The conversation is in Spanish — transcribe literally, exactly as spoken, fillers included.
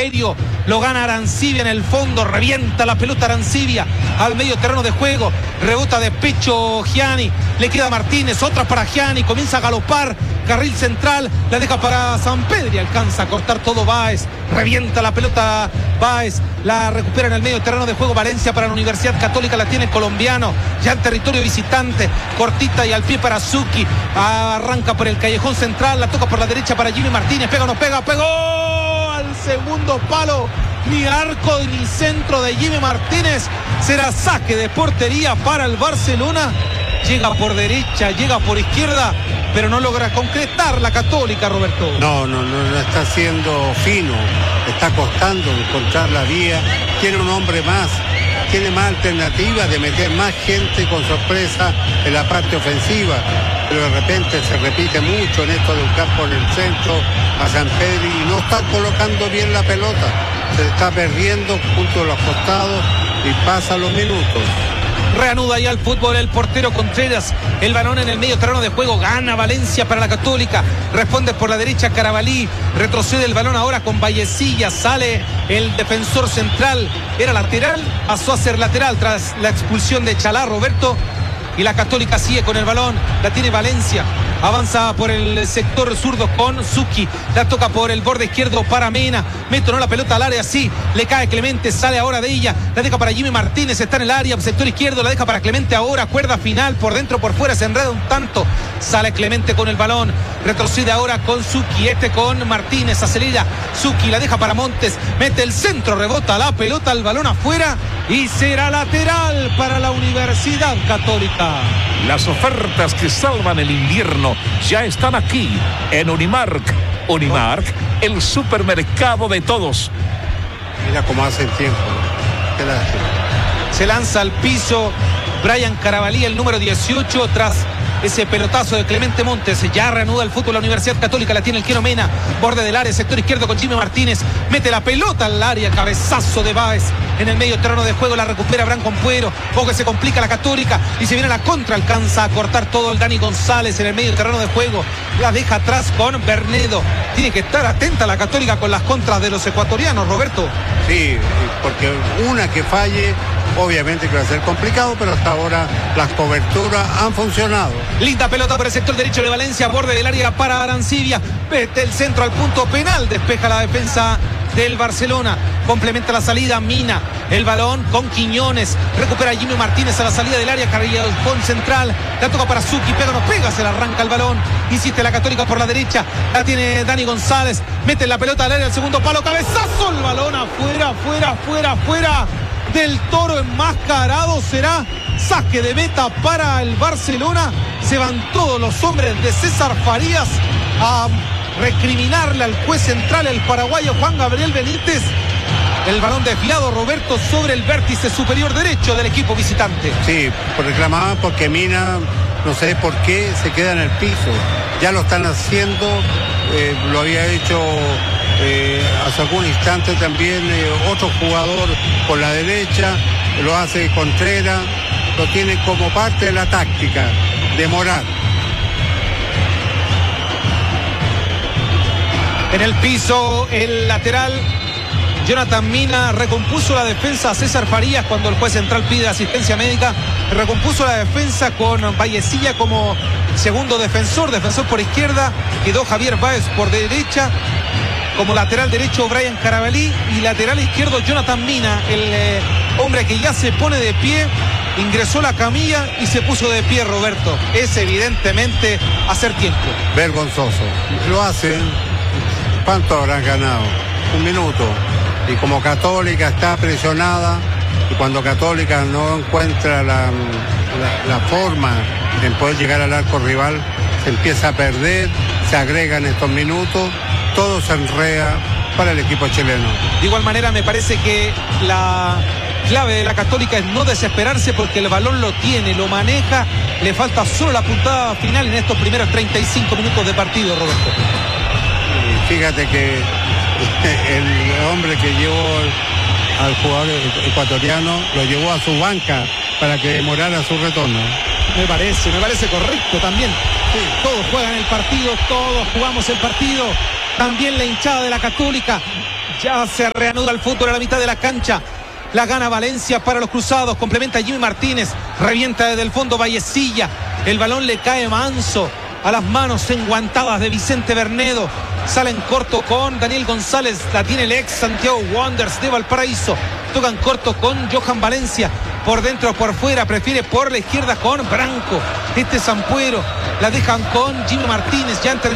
aéreo, lo gana Arancibia en el fondo, revienta la pelota Arancibia al medio terreno de juego, rebota de pecho Gianni, le queda Martínez, otra para Gianni, comienza a galopar, carril central, la deja para Sampedri, alcanza a cortar todo Báez, revienta la pelota Báez, la recupera en el medio terreno de juego Valencia para la Universidad Católica, la tiene el colombiano, ya en territorio visitante, cortita y al pie para Zucchi, arranca por el callejón central, la toca por la derecha para Jimmy Martínez, pega o no pega, pegó al segundo palo, ni arco ni centro de Jimmy Martínez, será saque de portería para el Barcelona, llega por derecha, llega por izquierda, pero no logra concretar la Católica, Roberto. No, no, no, no está siendo fino, está costando encontrar la vía, tiene un hombre más, tiene más alternativas de meter más gente con sorpresa en la parte ofensiva, pero de repente se repite mucho en esto de buscar por el centro a Sampedri y no está colocando bien la pelota, se está perdiendo junto a los costados y pasan los minutos. Reanuda ya el fútbol el portero Contreras, el balón en el medio terreno de juego, gana Valencia para la Católica, responde por la derecha Carabalí, retrocede el balón ahora con Vallecilla, sale el defensor central, era lateral, pasó a ser lateral tras la expulsión de Chalá, Roberto, y la Católica sigue con el balón, la tiene Valencia, avanza por el sector zurdo con Zucchi, la toca por el borde izquierdo para Mena, mete no la pelota al área, sí, le cae Clemente, sale ahora de ella, la deja para Jimmy Martínez, está en el área, sector izquierdo, la deja para Clemente ahora, cuerda final, por dentro, por fuera, se enreda un tanto, sale Clemente con el balón, retrocede ahora con Zucchi, este con Martínez, acelera, Zucchi, la deja para Montes, mete el centro, rebota la pelota, el balón afuera, y será lateral para la Universidad Católica. Las ofertas que salvan el invierno ya están aquí en Unimark. Unimark, el supermercado de todos. Mira cómo hace el tiempo, ¿no? Qué lástima. Se lanza al piso Brian Carabalí, el número dieciocho, tras ese pelotazo de Clemente Montes. Ya reanuda el fútbol la Universidad Católica, la tiene el Quino Mena, borde del área, sector izquierdo con Jimmy Martínez, mete la pelota al área, cabezazo de Báez en el medio terreno de juego, la recupera Branco Puero, o que se complica la Católica y se viene a la contra, alcanza a cortar todo el Dani González en el medio terreno de juego, la deja atrás con Bernedo. Tiene que estar atenta la Católica con las contras de los ecuatorianos, Roberto. Sí, porque una que falle obviamente que va a ser complicado, pero hasta ahora las coberturas han funcionado. Linda pelota por el sector derecho de Valencia, borde del área para Arancibia, mete el centro al punto penal, despeja la defensa del Barcelona, complementa la salida Mina, el balón con Quiñones, recupera a Jimmy Martínez a la salida del área, carril con central, la toca para Zucchi, pega, no pega, se la arranca el balón, insiste la Católica por la derecha, la tiene Dani González, mete la pelota al área, el segundo palo, cabezazo, el balón afuera, afuera, afuera, afuera del Toro enmascarado, será saque de meta para el Barcelona. Se van todos los hombres de César Farías a recriminarle al juez central, el paraguayo Juan Gabriel Benítez. El balón desviado, Roberto, sobre el vértice superior derecho del equipo visitante. Sí, reclamaban porque Mina, no sé por qué, se queda en el piso. Ya lo están haciendo, eh, lo había hecho eh, hace algún instante también eh, otro jugador por la derecha, lo hace Contreras, lo tiene como parte de la táctica, demorar. En el piso, el lateral Jonathan Mina recompuso la defensa a César Farías cuando el juez central pide asistencia médica. Recompuso la defensa con Vallecilla como segundo defensor, defensor por izquierda. Quedó Javier Báez por derecha. Como lateral derecho Brian Carabalí y lateral izquierdo Jonathan Mina, el eh, hombre que ya se pone de pie. Ingresó la camilla y se puso de pie, Roberto. Es evidentemente hacer tiempo. Vergonzoso. Lo hacen. ¿Cuánto habrán ganado? Un minuto. Y como Católica está presionada, y cuando Católica no encuentra la, la, la forma de poder llegar al arco rival, se empieza a perder, se agregan estos minutos, todo se enreda para el equipo chileno. De igual manera me parece que la clave de la Católica es no desesperarse porque el balón lo tiene, lo maneja, le falta solo la puntada final en estos primeros treinta y cinco minutos de partido, Roberto. Y fíjate que el hombre que llevó al jugador ecuatoriano lo llevó a su banca para que demorara su retorno. Me parece, me parece correcto también. Sí, todos juegan el partido, todos jugamos el partido. También la hinchada de la Católica Ya se reanuda el fútbol a la mitad de la cancha. La gana Valencia para los cruzados. Complementa Jimmy Martínez. Revienta desde el fondo Vallecilla. El balón le cae manso a las manos enguantadas de Vicente Bernedo. Salen corto con Daniel González. La tiene el ex Santiago Wanderers de Valparaíso. Tocan corto con Johan Valencia. Por dentro o por fuera. Prefiere por la izquierda con Branco. Este Sampuero. La dejan con Jimmy Martínez. Ya entre